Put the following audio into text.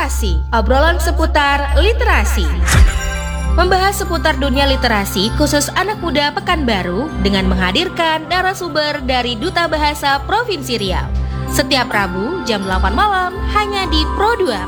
Literasi, obrolan seputar literasi. Membahas seputar dunia literasi khusus anak muda Pekanbaru dengan menghadirkan narasumber dari Duta Bahasa Provinsi Riau. Setiap Rabu jam 8 malam hanya di Pro 2